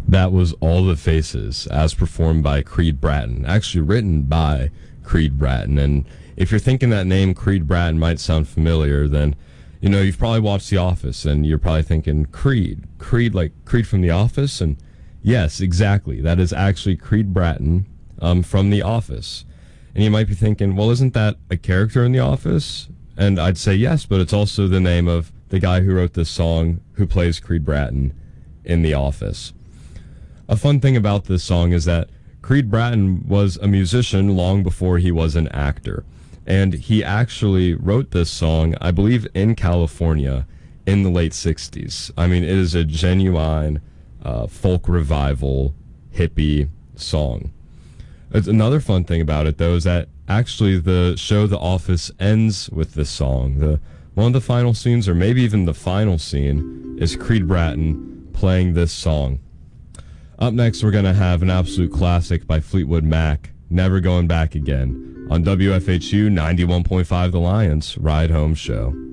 That was All the Faces, as performed by Creed Bratton, actually written by Creed Bratton. And if you're thinking that name Creed Bratton might sound familiar, then, you know, you've probably watched The Office, and you're probably thinking, Creed, like Creed from The Office? And yes, exactly. That is actually Creed Bratton from The Office. And you might be thinking, well, isn't that a character in The Office? And I'd say yes, but it's also the name of the guy who wrote this song, who plays Creed Bratton in The Office. A fun thing about this song is that Creed Bratton was a musician long before he was an actor. And he actually wrote this song, I believe, in California in the late 60s. I mean, it is a genuine folk revival, hippie song. Another fun thing about it, though, is that actually the show The Office ends with this song. One of the final scenes, or maybe even the final scene, is Creed Bratton playing this song. Up next, we're going to have an absolute classic by Fleetwood Mac, Never Going Back Again, on WFHU 91.5 The Lions Ride Home Show.